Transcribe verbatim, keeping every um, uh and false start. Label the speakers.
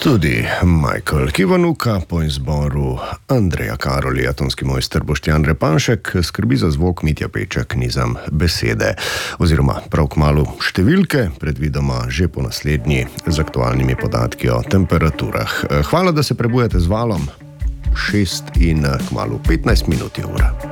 Speaker 1: Tudi Michael Kivanuka po izboru Andreja Karolija, tonski mojster Boštjan Repanšek, skrbi za zvok Mitja Peček, nizam besede. Oziroma prav kmalu številke, predvidoma že po naslednji z aktualnimi podatki o temperaturah. Hvala, da se prebujate z valom. šest in kmalu petnajst minut je ura.